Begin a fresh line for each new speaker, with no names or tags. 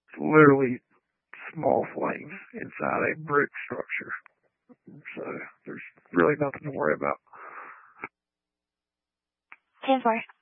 literally small flames inside a brick structure. So there's really nothing to worry about.
10-4.